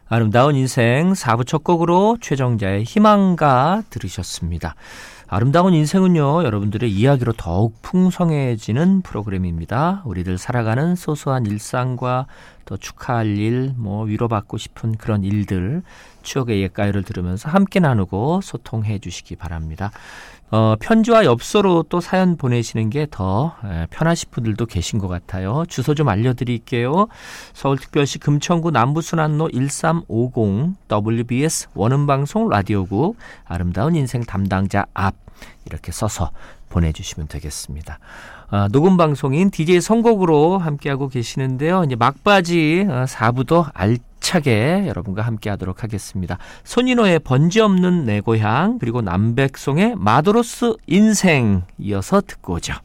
아름다운 인생 4부 첫 곡으로 최정자의 희망가 들으셨습니다. 아름다운 인생은요, 여러분들의 이야기로 더욱 풍성해지는 프로그램입니다. 우리들 살아가는 소소한 일상과 또 축하할 일, 위로받고 싶은 그런 일들, 추억의 옛가요를 들으면서 함께 나누고 소통해 주시기 바랍니다. 편지와 엽서로 또 사연 보내시는 게 더 편하신 분들도 계신 것 같아요. 주소 좀 알려드릴게요. 서울특별시 금천구 남부순환로 1350 WBS 원음방송 라디오국 아름다운 인생 담당자 앞 이렇게 써서 보내주시면 되겠습니다. 녹음 방송인 DJ 선곡으로 함께하고 계시는데요. 이제 막바지 4부도 알차게 여러분과 함께하도록 하겠습니다. 손인호의 번지 없는 내 고향 그리고 남백송의 마도로스 인생 이어서 듣고 오죠.